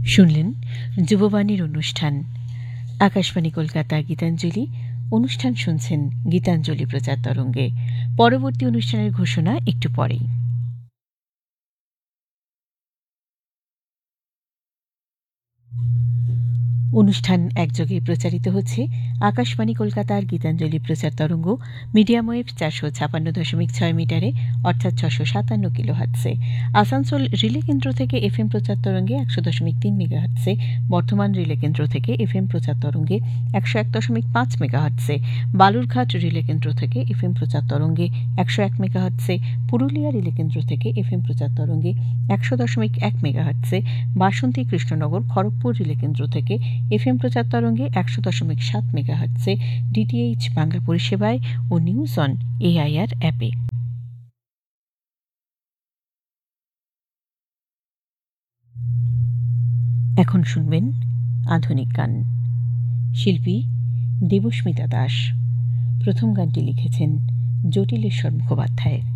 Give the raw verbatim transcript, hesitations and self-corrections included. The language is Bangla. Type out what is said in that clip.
শুনলেন যুববাণীর অনুষ্ঠান আকাশবাণী কলকাতা গীতাঞ্জলি অনুষ্ঠান শুনছেন গীতাঞ্জলি প্রচার তরঙ্গে। পরবর্তী অনুষ্ঠানের ঘোষণা একটু পরেই। অনুষ্ঠান একযোগে প্রচারিত হচ্ছে আকাশবাণী কলকাতার গীতাঞ্জলি প্রচার তরঙ্গ মিডিয়াম ওয়েভ চারশো ছাপান্ন দশমিক ছয় মিটারে অর্থাৎ ছশো সাতান্ন কিলো হার্টসে, আসানসোল রিলে কেন্দ্র থেকে এফ এম প্রচার তরঙ্গে একশো দশমিক তিন মেগা হার্টসে, বর্ধমান রিলে কেন্দ্র থেকে এফ এম প্রচার তরঙ্গে একশো এক দশমিক পাঁচ মেগা হার্টসে, বালুরঘাট রিলে কেন্দ্র থেকে এফ এম প্রচার তরঙ্গে একশো এক মেগা হার্টসে, পুরুলিয়া রিলে কেন্দ্র থেকে এফ এম প্রচার তরঙ্গে একশো দশমিক এক মেগা হার্টসে, বাসন্তী কৃষ্ণনগর খড়গপুর রিলে কেন্দ্র থেকে এফ এম প্রচার তরঙ্গে একশো দশমিক সাত মেগা হার্টসে, ডিটিএইচ বাংলা পরিষেবায় ও নিউজ অন এআইআর অ্যাপে। এখন শুনবেন আধুনিক গান। শিল্পী দেবস্মিতা দাস। প্রথম গানটি লিখেছেন জটিলেশ্বর মুখোপাধ্যায়।